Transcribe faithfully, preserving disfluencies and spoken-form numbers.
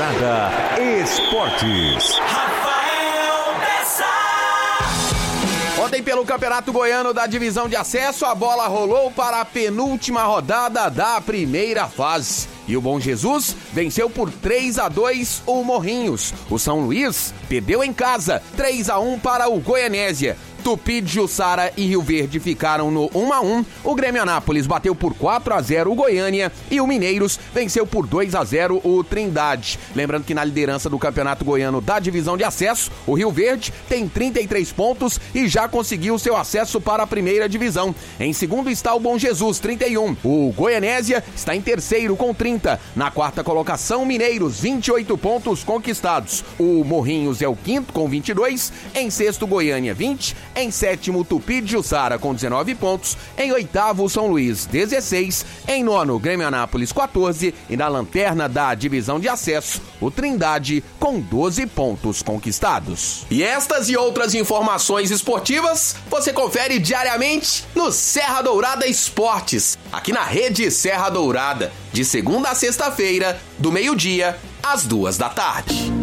Dourada Esportes. Ontem, pelo Campeonato Goiano da Divisão de Acesso, a bola rolou para a penúltima rodada da primeira fase. E o Bom Jesus venceu por três a dois o Morrinhos. O São Luís perdeu em casa, três a um para o Goianésia. Tupi de Jussara e Rio Verde ficaram no um a um. O Grêmio Anápolis bateu por quatro a zero o Goiânia e o Mineiros venceu por dois a zero o Trindade. Lembrando que na liderança do Campeonato Goiano da Divisão de Acesso, o Rio Verde tem trinta e três pontos e já conseguiu seu acesso para a primeira divisão. Em segundo está o Bom Jesus, trinta e um. O Goianésia está em terceiro com trinta. Na quarta colocação, Mineiros, vinte e oito pontos conquistados. O Morrinhos é o quinto com vinte e dois. Em sexto, Goiânia, vinte. Em sétimo, Tupi de Jussara com dezenove pontos. Em oitavo, São Luís, dezesseis. Em nono, Grêmio Anápolis, quatorze. E na lanterna da divisão de acesso, o Trindade com doze pontos conquistados. E estas e outras informações esportivas você confere diariamente no Serra Dourada Esportes, aqui na Rede Serra Dourada, de segunda a sexta-feira, do meio-dia às duas da tarde.